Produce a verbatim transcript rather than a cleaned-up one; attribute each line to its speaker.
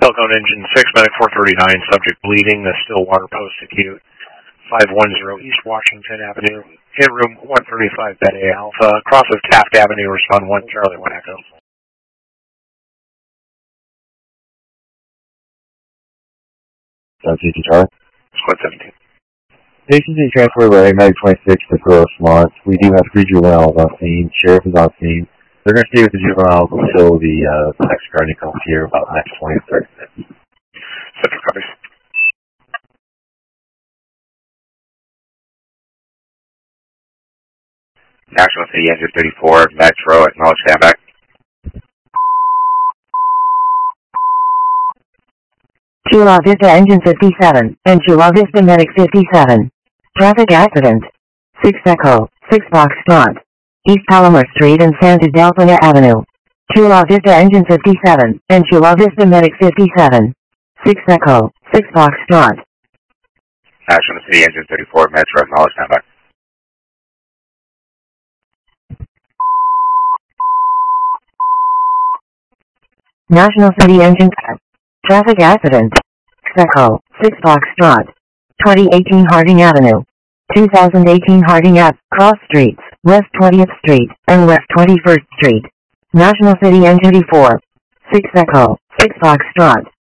Speaker 1: Falcon Engine six, Medic four thirty-nine, subject bleeding, the Stillwater Post Acute, five one zero East Washington Avenue, in room one thirty-five, Beta Alpha, cross of Taft Avenue, respond one, Charlie, one Echo.
Speaker 2: South G T Charlie.
Speaker 1: Squad seventeen.
Speaker 2: Patient being transported by Medic twenty-six to Gross Mont. We do have three juveniles on scene. Sheriff is on scene. They're going to stay with the juveniles until the uh, next guardian comes here about the next twenty to thirty minutes.
Speaker 1: Central copies.
Speaker 3: National City Engine thirty-four, Metro, acknowledge standback.
Speaker 4: Chula Vista Engine fifty-seven, and Chula Vista Medic fifty-seven. Traffic accident. six Echo, six Foxtrot. East Palomar Street and Santa Delphina Avenue. Chula Vista Engine fifty-seven, and Chula Vista Medic fifty-seven. six Echo, six Foxtrot.
Speaker 3: National City Engine thirty-four, Metro, acknowledge standback.
Speaker 4: National City Engine traffic accident. six Echo, six Foxtrot. twenty eighteen Harding Avenue. two thousand eighteen Harding Ave, cross streets, West twentieth Street, and West twenty-first Street. National City N thirty-four. six Echo, six Foxtrot.